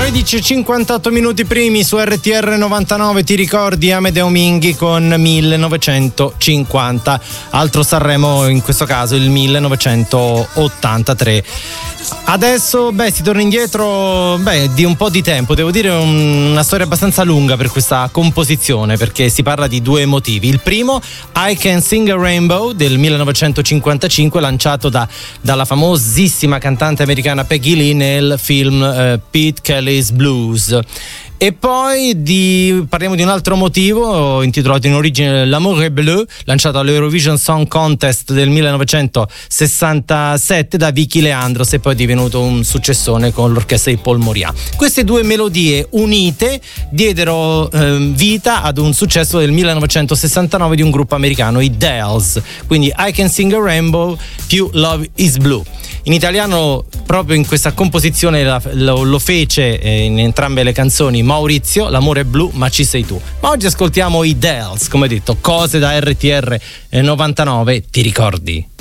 13:58 minuti primi su RTR 99, ti ricordi Amedeo Minghi con 1950, altro Sanremo in questo caso il 1983. Adesso si torna indietro di un po' di tempo, devo dire una storia abbastanza lunga per questa composizione, perché si parla di due motivi. Il primo, I Can Sing a Rainbow del 1955, lanciato dalla famosissima cantante americana Peggy Lee nel film Pete Kelly's Blues. E poi parliamo di un altro motivo, intitolato in origine L'amour est bleu, lanciato all'Eurovision Song Contest del 1967 da Vicky Leandros e poi è divenuto un successone con l'orchestra di Paul Moria. Queste due melodie unite diedero vita ad un successo del 1969 di un gruppo americano, i Dells, quindi I Can Sing a Rainbow più Love is Blue. In italiano proprio in questa composizione lo fece in entrambe le canzoni Maurizio, L'amore è blu ma ci sei tu. Ma oggi ascoltiamo i Dells, come detto, cose da RTR 99, ti ricordi?